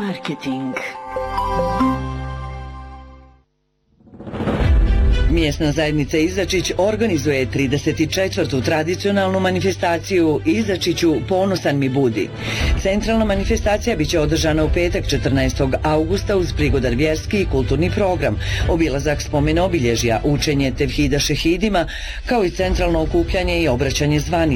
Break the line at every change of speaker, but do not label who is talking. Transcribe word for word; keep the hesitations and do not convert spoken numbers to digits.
Marketing.
Mjesna zajednica Izačić organizuje trideset četvrtu tradicionalnu manifestaciju Izačiću ponosan mi budi. Centralna manifestacija biće održana u petak četrnaestog augusta uz prigodan vjerski i kulturni program, obilazak spomen obilježja, učenje tevhida šehidima, kao i centralno okupljanje i obraćanje zvani.